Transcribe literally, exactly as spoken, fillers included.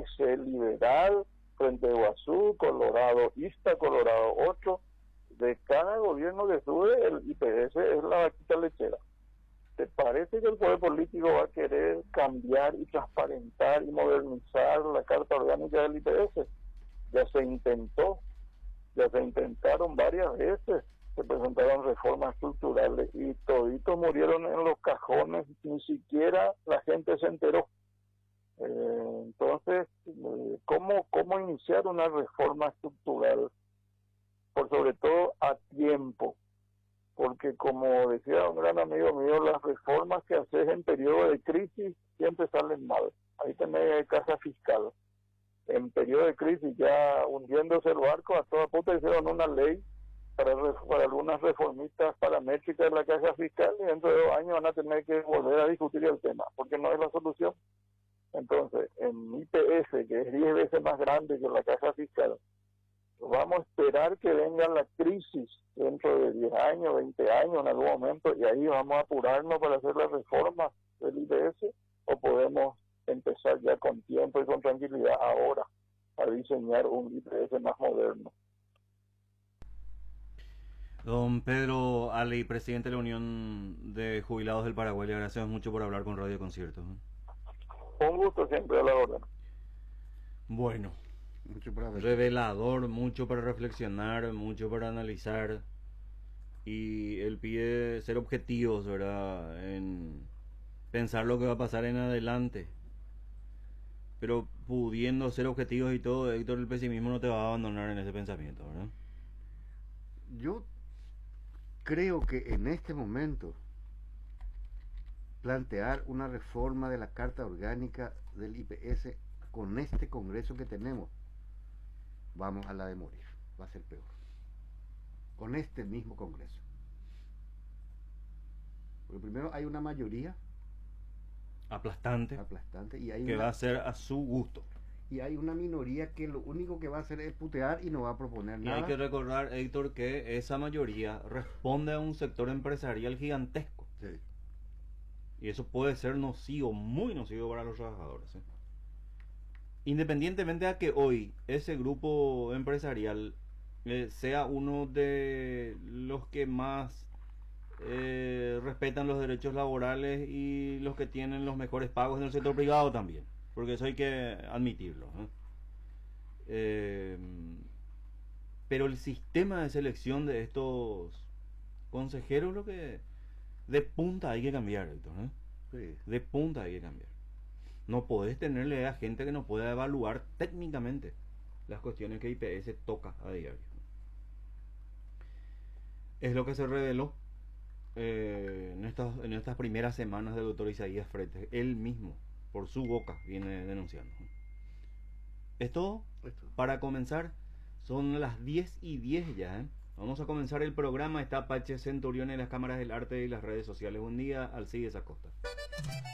M C Liberal, Frente Guazú, Colorado Ista, Colorado ocho. De cada gobierno que sube, el I P S es la vaquita lechera. ¿Te parece que el poder político va a querer cambiar y transparentar y modernizar la carta orgánica del I P S? Ya se intentó, ya se intentaron varias veces, se presentaron reformas estructurales y toditos murieron en los cajones, ni siquiera la gente se enteró. Eh, entonces, eh, ¿cómo, ¿cómo iniciar una reforma estructural? Por sobre todo a tiempo, porque como decía un gran amigo mío, las reformas que haces en periodo de crisis siempre salen mal. Ahí tenés casa fiscal. En periodo de crisis, ya hundiéndose el barco, a toda puta hicieron una ley para, para algunas reformistas paramétricas de la caja fiscal y dentro de dos años van a tener que volver a discutir el tema, porque no es la solución. Entonces, en I P S, que es diez veces más grande que la caja fiscal, vamos a esperar que venga la crisis dentro de diez años, veinte años en algún momento, y ahí vamos a apurarnos para hacer la reforma del I P S, o podemos empezar ya con tiempo y con tranquilidad ahora a diseñar un I P S más moderno. Don Pedro Ali, presidente de la Unión de Jubilados del Paraguay, le agradecemos mucho por hablar con Radio Concierto. Un gusto, siempre a la orden. Bueno, mucho para ver. Revelador, mucho para reflexionar, mucho para analizar, y él pide ser objetivos, ¿verdad?, en pensar lo que va a pasar en adelante, pero pudiendo ser objetivos y todo, Héctor, el pesimismo no te va a abandonar en ese pensamiento, ¿verdad? Yo creo que en este momento plantear una reforma de la Carta Orgánica del I P S con este Congreso que tenemos, vamos a la de morir, va a ser peor, con este mismo Congreso. Porque primero hay una mayoría aplastante, aplastante y hay que una, va a ser a su gusto, y hay una minoría que lo único que va a hacer es putear y no va a proponer y nada. hay que recordar, Héctor, que esa mayoría responde a un sector empresarial gigantesco, Sí. y eso puede ser nocivo, muy nocivo para los trabajadores, ¿eh? Independientemente de que hoy ese grupo empresarial eh, sea uno de los que más eh, respetan los derechos laborales y los que tienen los mejores pagos en el sector privado también, porque eso hay que admitirlo, ¿eh? Eh, pero el sistema de selección de estos consejeros, lo que de punta hay que cambiar, Héctor, ¿eh? Sí. De punta hay que cambiar. No podés tenerle a gente que no pueda evaluar técnicamente las cuestiones que I P S toca a diario. Es lo que se reveló eh, en, estas, en estas primeras semanas del doctor Isaías Fretes. Él mismo, por su boca, viene denunciando. Es todo. Esto. Para comenzar, son las diez y diez ya, ¿eh? Vamos a comenzar el programa. Está Pache Centurión en las cámaras del arte y las redes sociales. Un día, Alcides Acosta.